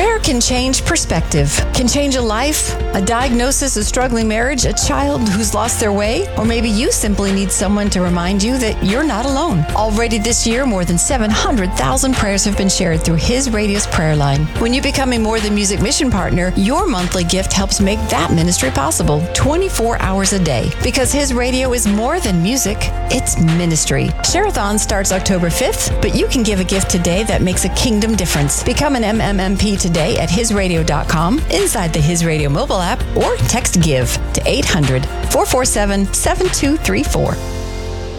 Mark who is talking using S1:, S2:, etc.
S1: Prayer can change perspective, can change a life, a diagnosis, a struggling marriage, a child who's lost their way, or maybe you simply need someone to remind you that you're not alone. Already this year, more than 700,000 prayers have been shared through His Radio's prayer line. When you become a More Than Music mission partner, your monthly gift helps make that ministry possible 24 hours a day. Because His Radio is more than music, it's ministry. Share-a-thon starts October 5th, but you can give a gift today that makes a kingdom difference. Become an MMMP today at hisradio.com, inside the His Radio mobile app, or text GIVE to 800-447-7234.